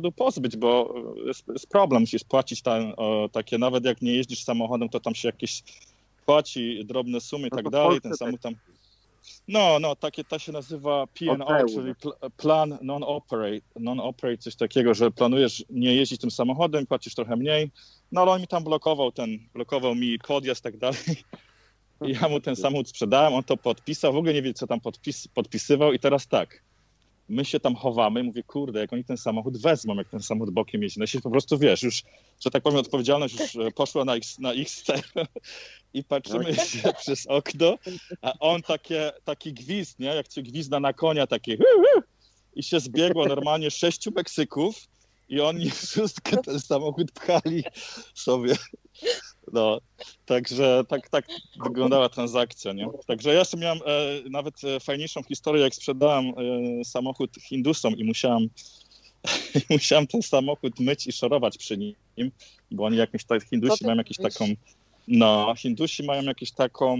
samochodu pozbyć, bo jest problem, musisz płacić takie, nawet jak nie jeździsz samochodem, to tam się jakieś płaci drobne sumy i tak dalej, ten samochód tam... No, takie to się nazywa P&O, czyli Plan Non-Operate, coś takiego, że planujesz nie jeździć tym samochodem, płacisz trochę mniej, no ale on mi tam blokował mi podjazd i tak dalej. I ja mu ten samochód sprzedałem, on to podpisał, w ogóle nie wie, co tam podpisywał i teraz tak, my się tam chowamy i mówię, kurde, jak oni ten samochód wezmą, jak ten samochód bokiem jeździ, no się po prostu, wiesz, już, że tak powiem, odpowiedzialność już poszła na ich stronę i patrzymy się przez okno, a on taki gwizd, nie, jak się gwizda na konia, takie i się zbiegło normalnie 6 Meksyków i oni wszystko ten samochód pchali sobie. No, także tak wyglądała transakcja, nie? Także ja sobie miałem nawet fajniejszą historię, jak sprzedałem samochód Hindusom i musiałem ten samochód myć i szorować przy nim, bo oni Hindusi mają jakąś taką, Hindusi mają jakąś taką,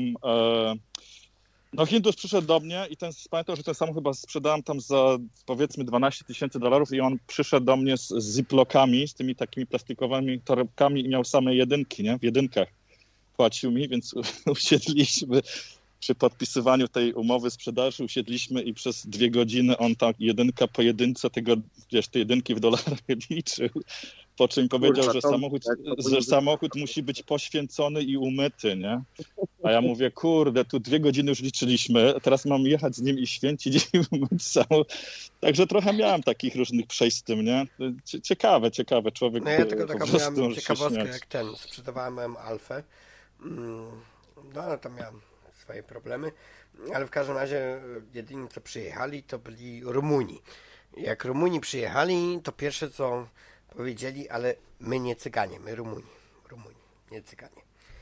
Hindus przyszedł do mnie i pamiętam, że ten samochód chyba sprzedałem tam za powiedzmy $12,000 i on przyszedł do mnie z ziplokami, z tymi takimi plastikowymi torebkami i miał same jedynki, nie? W jedynkach płacił mi, więc usiedliśmy przy podpisywaniu tej umowy sprzedaży, usiedliśmy i przez 2 godziny on tak jedynka po jedynce te jedynki w dolarach liczył. Po czym powiedział, że samochód musi być poświęcony i umyty, nie? A ja mówię, kurde, tu 2 godziny już liczyliśmy, teraz mam jechać z nim i święcić i umyć samochód. Także trochę miałem takich różnych przejść z tym, nie? Ciekawe, człowiek. No ja tylko taką miałem ciekawostkę, jak sprzedawałem Alfę. No, tam miałem swoje problemy, ale w każdym razie jedyni, co przyjechali, to byli Rumuni. Jak Rumuni przyjechali, to pierwsze, co powiedzieli, ale my nie Cyganie, my Rumuni, nie Cyganie.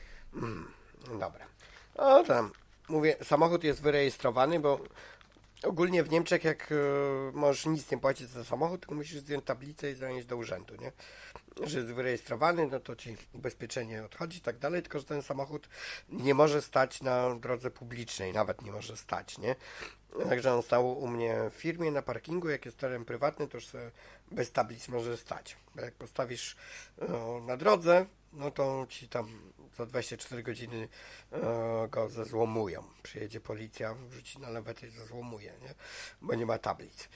Dobra. No tam, mówię, samochód jest wyrejestrowany, bo ogólnie w Niemczech, jak możesz nic nie płacić za samochód, tylko musisz zdjąć tablicę i zanieść do urzędu, nie? Że jest wyrejestrowany, no to ci ubezpieczenie odchodzi i tak dalej, tylko że ten samochód nie może stać na drodze publicznej, nawet nie może stać, nie? Także on stał u mnie w firmie na parkingu, jak jest teren prywatny, to już sobie bez tablic może stać. Bo jak postawisz na drodze, no to ci tam za 24 godziny go zezłomują. Przyjedzie policja, wrzuci na lewetę i zezłomuje, nie? Bo nie ma tablic.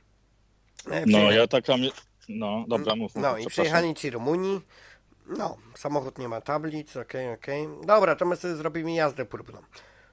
Dobra, mów. No i przyjechali ci Rumuni, samochód nie ma tablic, okej. Dobra, to my sobie zrobimy jazdę próbną.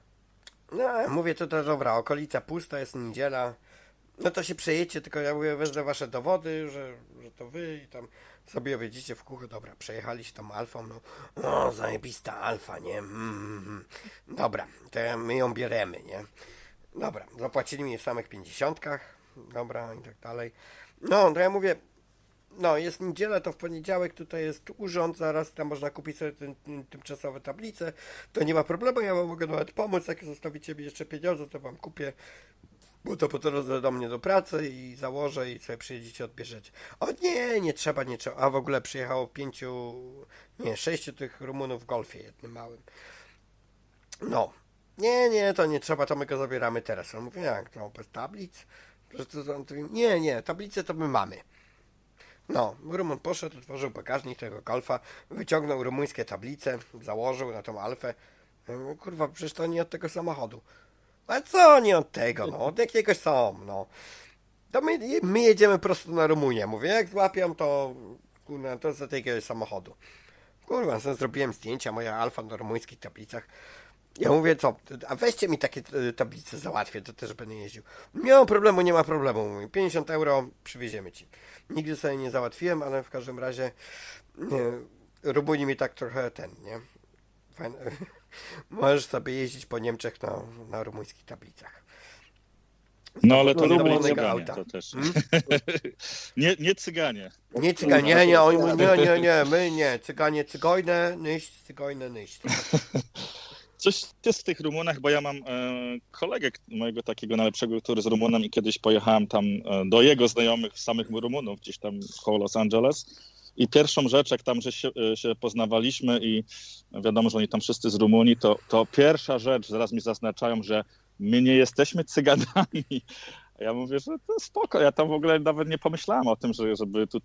No, mówię, to dobra, okolica pusta, jest niedziela, no to się przejedźcie, tylko ja mówię, wezmę wasze dowody, że to wy i tam sobie objedziecie w kółko. Dobra, przejechali się tą Alfą, zajebista Alfa, nie? Dobra, to my ją bieremy, nie? Dobra, zapłacili mi w samych 50, dobra, i tak dalej. No, to ja mówię, jest niedziela, to w poniedziałek tutaj jest urząd, zaraz tam można kupić sobie tymczasowe tablice, to nie ma problemu, ja wam mogę nawet pomóc, jak zostawicie mi jeszcze pieniądze, to wam kupię, bo to po drodze do mnie do pracy i założę i sobie przyjedziecie, odbierzecie. O nie trzeba, a w ogóle przyjechało 6 tych Rumunów w Golfie, jednym małym. No, nie, to nie trzeba, to my go zabieramy teraz. On mówi, jak to, bez tablic? Nie, tablice to my mamy. No, Rumun poszedł, otworzył bagażnik tego Golfa, wyciągnął rumuńskie tablice, założył na tą Alfę. Kurwa, przecież to nie od tego samochodu. A co nie od tego, od jakiegoś są, To my jedziemy prosto na Rumunię. Mówię, jak złapią, to to z jakiegoś samochodu. Kurwa, sobie zrobiłem zdjęcia, moja Alfa na rumuńskich tablicach. Ja mówię, co, a weźcie mi takie tablice, załatwię, to też będę jeździł. Nie ma problemu, mówię, 50 euro przywieziemy ci. Nigdy sobie nie załatwiłem, ale w każdym razie Rumuni mi tak trochę nie? Fajne. Możesz sobie jeździć po Niemczech na rumuńskich tablicach. No ale to nie byli Cyganie, to też. Nie Cyganie. Nie Cyganie, nie, my nie. Cyganie, cygojne, nyść. Coś jest w tych Rumunach, bo ja mam kolegę mojego takiego najlepszego, który z Rumunem i kiedyś pojechałem tam do jego znajomych, samych Rumunów, gdzieś tam koło Los Angeles. I pierwszą rzecz, jak tam że się poznawaliśmy i wiadomo, że oni tam wszyscy z Rumunii, to pierwsza rzecz, zaraz mi zaznaczają, że my nie jesteśmy Cyganami. A ja mówię, że to spoko, ja tam w ogóle nawet nie pomyślałem o tym, żeby tu